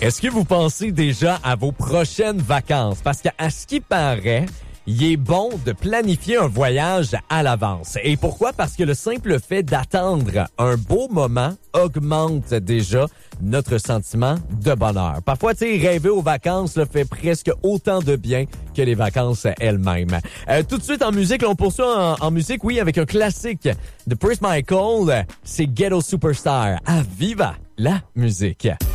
Est-ce que vous pensez déjà à vos prochaines vacances? Parce qu'à ce qui paraît, il est bon de planifier un voyage à l'avance. Et pourquoi? Parce que le simple fait d'attendre un beau moment augmente déjà notre sentiment de bonheur. Parfois, tu sais, rêver aux vacances là, fait presque autant de bien que les vacances elles-mêmes. Tout de suite en musique, là, on poursuit en musique, oui, avec un classique de Prince Michael. C'est Ghetto Superstar. À viva la musique!